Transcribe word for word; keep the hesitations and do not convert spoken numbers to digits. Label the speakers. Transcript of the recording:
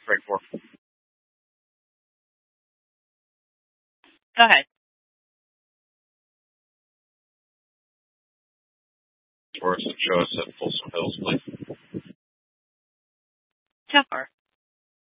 Speaker 1: Right for.
Speaker 2: Go ahead.
Speaker 1: Or show us at full swing.